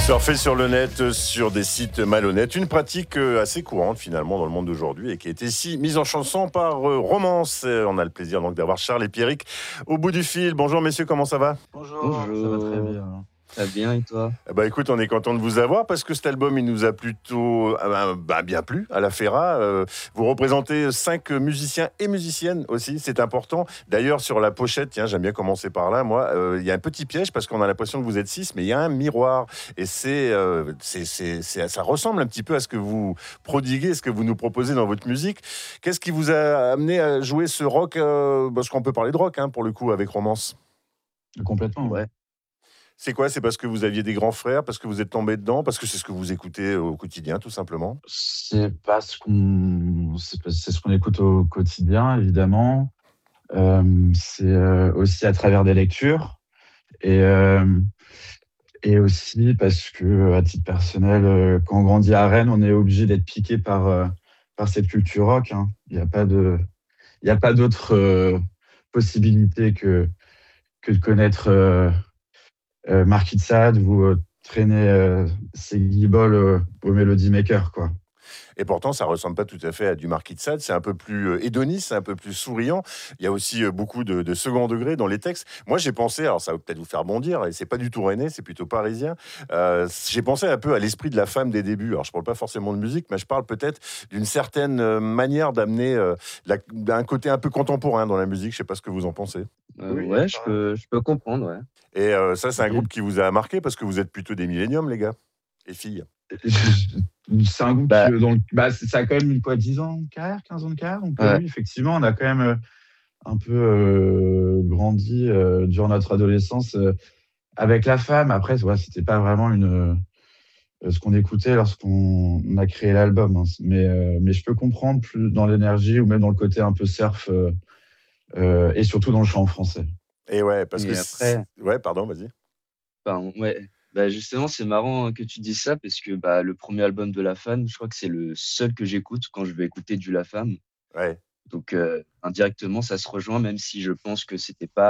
Surfer sur le net, sur des sites malhonnêtes, une pratique assez courante finalement dans le monde d'aujourd'hui et qui a été ici mise en chanson par Romance. On a le plaisir donc d'avoir Charles et Pierrick au bout du fil. Bonjour messieurs, comment ça va ? Bonjour, ça va très Bonjour, bien. très bien et toi? Écoute, on est content de vous avoir parce que cet album il nous a plutôt bien plu à la Ferra. Vous représentez 5 musiciens et musiciennes aussi, c'est important. D'ailleurs sur la pochette, tiens, j'aime bien commencer par là, moi, il y a un petit piège parce qu'on a l'impression que vous êtes 6, mais il y a un miroir et ça ressemble un petit peu à ce que vous prodiguez, ce que vous nous proposez dans votre musique. Qu'est-ce qui vous a amené à jouer ce rock, parce qu'on peut parler de rock pour le coup avec Romance. Complètement, ouais. Ouais. C'est quoi ? C'est parce que vous aviez des grands frères, parce que vous êtes tombé dedans, parce que c'est ce que vous écoutez au quotidien, tout simplement ? C'est ce qu'on écoute au quotidien, évidemment. C'est aussi à travers des lectures et, et aussi parce que, à titre personnel, quand on grandit à Rennes, on est obligé d'être piqué par cette culture rock, hein. Il y a pas d'autre possibilité que de connaître Marquis de Sade ou traîner ses guibolles au Melody Maker, quoi. Et pourtant, ça ressemble pas tout à fait à du Marquis de Sade. C'est un peu plus hédoniste, c'est un peu plus souriant. Il y a aussi beaucoup de second degré dans les textes. Moi, j'ai pensé, alors ça va peut-être vous faire bondir, et c'est pas du tout rennais, c'est plutôt parisien. J'ai pensé un peu à l'esprit de la femme des débuts. Alors, je parle pas forcément de musique, mais je parle peut-être d'une certaine manière d'amener un côté un peu contemporain dans la musique. Je sais pas ce que vous en pensez. Oui, Ouais, je peux comprendre, ouais. Et ça, c'est un et groupe qui vous a marqué parce que vous êtes plutôt des milléniums, les gars et filles. c'est un groupe Bah, ça a quand même 10 ans de carrière, 15 ans de carrière. Donc ouais. oui, effectivement, on a quand même un peu grandi durant notre adolescence avec la femme. Après, ouais, c'était pas vraiment ce qu'on écoutait lorsqu'on a créé l'album, hein. Mais je peux comprendre plus dans l'énergie ou même dans le côté un peu surf et surtout dans le chant français. Et ouais, parce que... Et après, Ouais, pardon, vas-y. ouais. Justement, c'est marrant que tu dises ça parce que le premier album de La Femme, je crois que c'est le seul que j'écoute quand je vais écouter du La Femme. Ouais. Donc, indirectement, ça se rejoint, même si je pense que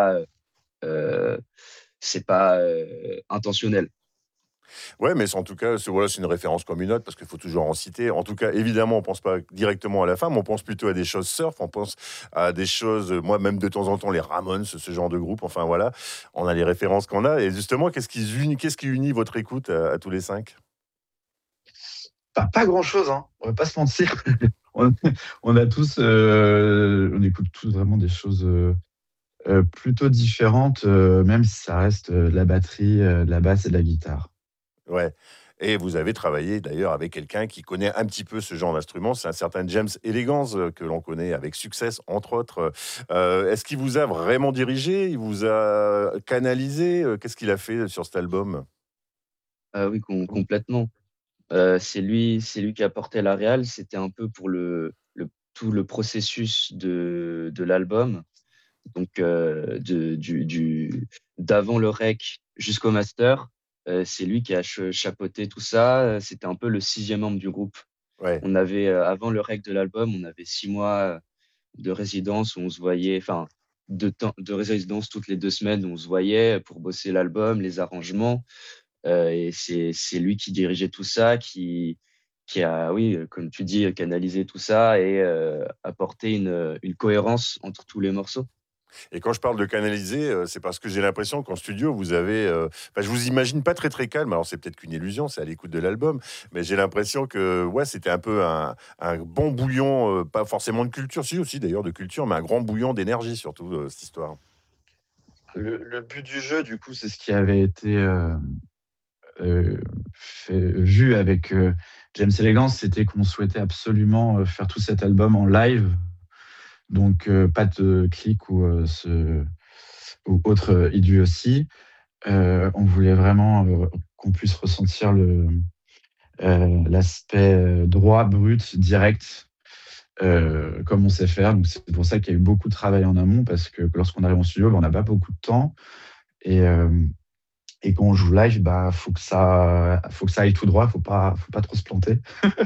euh, c'est pas intentionnel. Ouais, mais en tout cas, c'est une référence comme une autre parce qu'il faut toujours en citer. En tout cas, évidemment, on pense pas directement à la femme, on pense plutôt à des choses surf, on pense à des choses, moi, même de temps en temps, les Ramones, ce genre de groupe. Enfin voilà, on a les références qu'on a. Et justement, qu'est-ce qui unit votre écoute à tous les 5 ? Pas grand-chose, hein. On va pas se mentir. On, on a tous, on écoute tous vraiment des choses plutôt différentes, même si ça reste de la batterie, de la basse et de la guitare. Ouais. Et vous avez travaillé d'ailleurs avec quelqu'un qui connaît un petit peu ce genre d'instrument, c'est un certain James Elegance que l'on connaît avec succès, entre autres. Est-ce qu'il vous a vraiment dirigé ? Il vous a canalisé ? Qu'est-ce qu'il a fait sur cet album ? Ah oui, complètement. C'est lui qui a porté la réal. C'était un peu pour tout le processus de l'album. Donc, d'avant le rec jusqu'au master, c'est lui qui a chapeauté tout ça. C'était un peu le 6e membre du groupe. Ouais. On avait, avant le rec de l'album, on avait 6 mois de résidence où on se voyait, enfin, de résidence toutes les 2 semaines où on se voyait pour bosser l'album, les arrangements. Et c'est lui qui dirigeait tout ça, qui a, oui, comme tu dis, canalisé tout ça et apporté une cohérence entre tous les morceaux. Et quand je parle de canaliser, c'est parce que j'ai l'impression qu'en studio, vous avez... je vous imagine pas très très calme. Alors c'est peut-être qu'une illusion, c'est à l'écoute de l'album. Mais j'ai l'impression que ouais, c'était un peu un bon bouillon, pas forcément de culture, si aussi d'ailleurs de culture, mais un grand bouillon d'énergie surtout, cette histoire. Le but du jeu, du coup, c'est ce qui avait été euh, vu avec James Elegance, c'était qu'on souhaitait absolument faire tout cet album en live. Donc, pas de clic ou autre idiotie. On voulait vraiment qu'on puisse ressentir l'aspect droit, brut, direct, comme on sait faire. Donc, c'est pour ça qu'il y a eu beaucoup de travail en amont, parce que lorsqu'on arrive en studio, on n'a pas beaucoup de temps. Et, euh, et quand on joue live, faut que ça aille tout droit, faut pas trop se planter.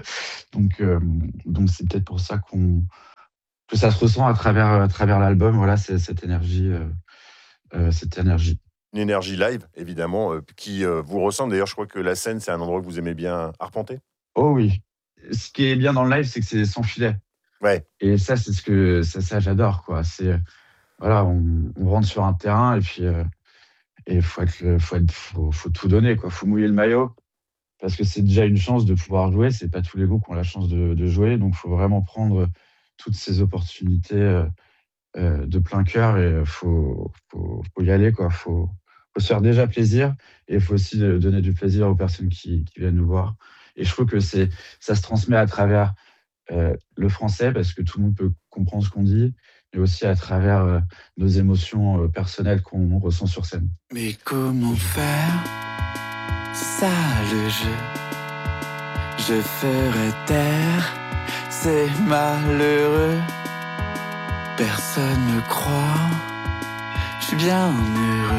Donc c'est peut-être pour ça que ça se ressent à travers l'album. Voilà, c'est cette énergie, cette énergie. Une énergie live, évidemment, qui vous ressemble. D'ailleurs, je crois que la scène, c'est un endroit que vous aimez bien arpenter. Oh oui. Ce qui est bien dans le live, c'est que c'est sans filet. Ouais, Et ça, c'est ça j'adore, quoi. C'est, voilà, on rentre sur un terrain et puis, et faut tout donner, quoi. Faut mouiller le maillot parce que c'est déjà une chance de pouvoir jouer. C'est pas tous les groupes qui ont la chance de jouer, donc faut vraiment prendre toutes ces opportunités, de plein cœur et faut y aller, quoi. Faut se faire déjà plaisir et il faut aussi, donner du plaisir aux personnes qui viennent nous voir et je trouve que ça se transmet à travers, le français parce que tout le monde peut comprendre ce qu'on dit, mais aussi à travers, nos émotions, personnelles qu'on ressent sur scène. Mais comment faire? C'est ça le jeu. Je ferai taire ces malheureux. Personne me croit. Je suis bien heureux.